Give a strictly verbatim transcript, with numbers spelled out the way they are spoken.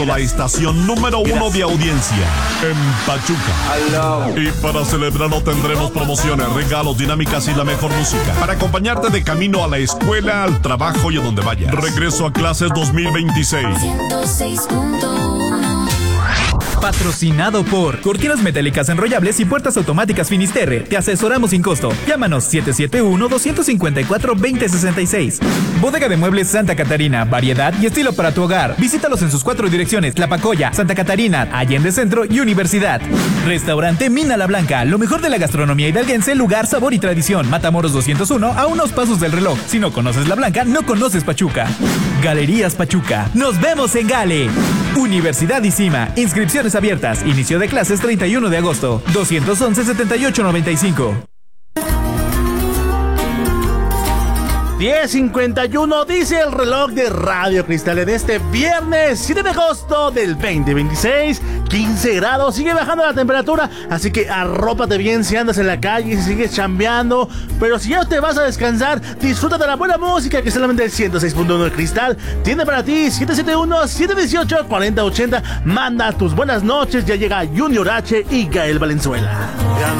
La estación número uno de audiencia en Pachuca. Y para celebrarlo tendremos promociones, regalos, dinámicas y la mejor música para acompañarte de camino a la escuela, al trabajo y a donde vayas. Regreso a clases dos mil veintiséis. ciento seis punto uno. Patrocinado por Cortinas Metálicas Enrollables y Puertas Automáticas Finisterre. Te asesoramos sin costo. Llámanos siete siete uno, dos cinco cuatro, dos cero seis seis. Bodega de Muebles Santa Catarina. Variedad y estilo para tu hogar. Visítalos en sus cuatro direcciones: Tlapacoya, Santa Catarina, Allende Centro y Universidad. Restaurante Mina La Blanca. Lo mejor de la gastronomía hidalguense, lugar, sabor y tradición. Matamoros doscientos uno, a unos pasos del reloj. Si no conoces La Blanca, no conoces Pachuca. Galerías Pachuca. Nos vemos en Gale. Universidad ICIMA. Inscripciones abiertas. Inicio de clases treinta y uno de agosto. dos once, setenta y ocho noventa y cinco. diez cincuenta y uno dice el reloj de Radio Cristal en este viernes siete de agosto del veinte veintiséis. quince grados, sigue bajando la temperatura, así que arrópate bien si andas en la calle, si sigues chambeando. Pero si ya te vas a descansar, disfruta de la buena música que solamente el ciento seis punto uno de Cristal tiene para ti. Siete siete uno, siete uno ocho, cuatro cero ocho cero. Manda tus buenas noches, ya llega Junior H y Gael Valenzuela.